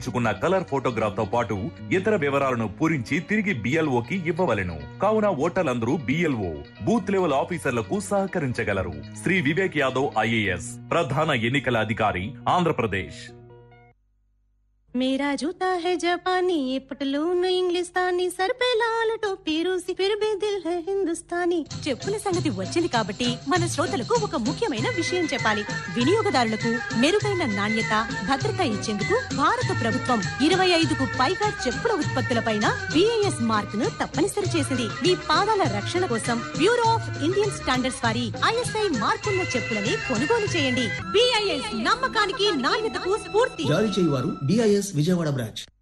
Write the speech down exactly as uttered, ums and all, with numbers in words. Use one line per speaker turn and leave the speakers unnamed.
చుకున్న colour photograph తో పాటు ఇతర వివరాలను పూరించి తిరిగి బిఎల్ఓకి ఇవ్వవలెను. కావున ఓటర్లందరూ బిఎల్ఓ బూత్ లెవెల్ ఆఫీసర్లకు సహకరించగలరు. శ్రీ వివేక్ యాదవ్ ఐఏఎస్ ప్రధాన ఎన్నికల అధికారి, ఆంధ్రప్రదేశ్.
मेरा जूता है जापानी, ये पटलून इंग्लिस्तानी, सर पे लाल टोपी रूसी, फिर भी दिल है हिंदुस्तानी. చెప్పుల సంగతి వచ్చింది కాబట్టి మన శ్రోతలకు ఒక ముఖ్యమైన విషయం చెప్పాలి. వినియోగదారులకు మెరుగైన నాణ్యత, భద్రత ఇచ్చేందుకు భారత ప్రభుత్వం ఇరవై ఐదుకు పైగా చెప్పుల ఉత్పత్తులపైన బిఐఎస్ మార్క్ ను తప్పనిసరి చేసింది. మీ పాదాల రక్షణ కోసం బ్యూరో ఆఫ్ ఇండియన్ స్టాండర్డ్స్ వారి ఐఎస్ఐ మార్కున్న చెప్పులని కొనుగోలు చేయండి. బిఐఎస్ నమ్మకానికి, నాణ్యతకు స్ఫూర్తి.
జారీ చేయువారు బిఐఎస్ విజయవాడ బ్రాంచ్.